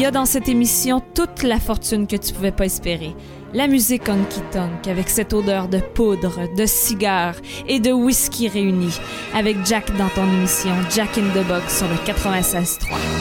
y a dans cette émission toute la fortune que tu pouvais pas espérer. La musique honky-tonk avec cette odeur de poudre, de cigare et de whisky réunis. Avec Jack dans ton émission Jack in the Box sur le 96.3.